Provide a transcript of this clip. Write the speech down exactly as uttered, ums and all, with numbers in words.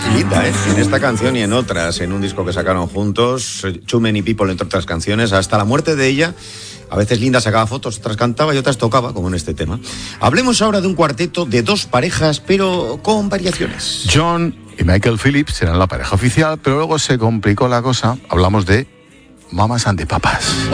Linda, ¿eh? En esta canción y en otras, en un disco que sacaron juntos, Too Many People, entre otras canciones, hasta la muerte de ella. A veces Linda sacaba fotos, otras cantaba y otras tocaba, como en este tema. Hablemos ahora de un cuarteto de dos parejas, pero con variaciones. John y Michael Phillips serán la pareja oficial, pero luego se complicó la cosa. Hablamos de Mamas and the Papas.